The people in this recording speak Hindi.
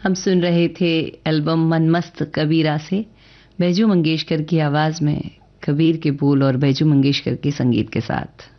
हम सुन रहे थे एल्बम मन मस्त कबीरा से बैजू मंगेशकर की आवाज में, कबीर के बोल और बैजू मंगेशकर के संगीत के साथ।